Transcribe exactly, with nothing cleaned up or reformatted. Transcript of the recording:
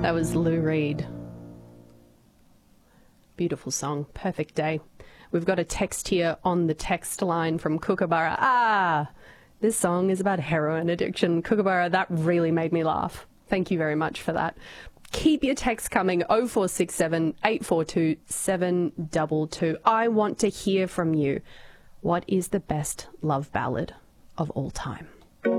That was Lou Reed. Beautiful song. Perfect day. We've got a text here on the text line from Kookaburra. Ah, this song is about heroin addiction. Kookaburra, that really made me laugh. Thank you very much for that. Keep your texts coming, oh four six seven, eight four two, seven two two. I want to hear from you. What is the best love ballad of all time?